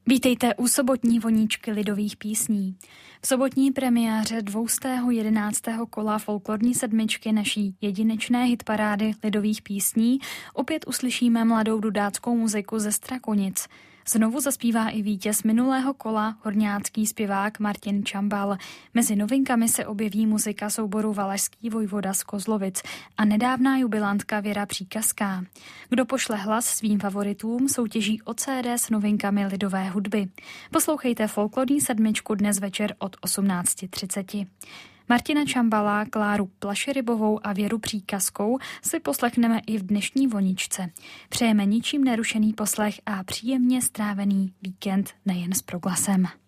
Vítejte u sobotní voníčky lidových písní. V sobotní premiéře 211. kola folklorní sedmičky naší jedinečné hitparády lidových písní opět uslyšíme mladou dudáckou muziku ze Strakonic. Znovu zaspívá i vítěz minulého kola, horňácký zpěvák Martin Čambal. Mezi novinkami se objeví muzika souboru Valašský vojvoda z Kozlovic a nedávná jubilantka Věra Příkazská. Kdo pošle hlas svým favoritům, soutěží o CD s novinkami lidové hudby. Poslouchejte folklorní sedmičku dnes večer od 18:30. Martina Čambala, Kláru Plašerybovou a Věru Příkazskou si poslechneme i v dnešní voničce. Přejeme ničím nerušený poslech a příjemně strávený víkend nejen s Proglasem.